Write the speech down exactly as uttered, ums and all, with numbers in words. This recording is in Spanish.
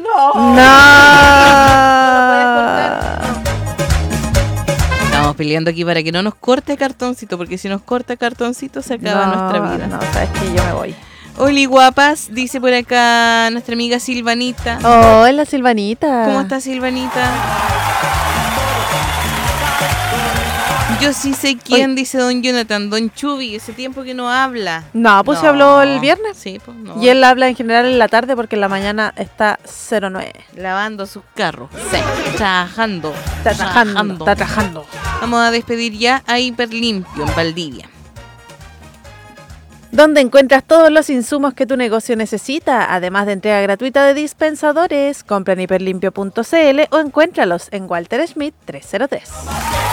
no. No. Estamos peleando aquí para que no nos corte cartoncito, porque si nos corta cartoncito se acaba No, nuestra vida. No, sabes que yo me voy. Hola guapas, dice por acá nuestra amiga Silvanita. Hola, Silvanita. ¿Cómo está Silvanita? Yo sí sé quién, Oye. dice don Jonathan, don Chubi, ese tiempo que no habla. No, pues No. se habló el viernes. Sí, pues no. Y él habla en general en la tarde porque en la mañana está cero nueve. Lavando sus carros. Sí. Trabajando. Está trabajando, está trabajando. Vamos a despedir ya a Hiperlimpio en Valdivia. Donde encuentras todos los insumos que tu negocio necesita, además de entrega gratuita de dispensadores. Compra en hiperlimpio punto c l o encuéntralos en Walter Schmidt trescientos tres.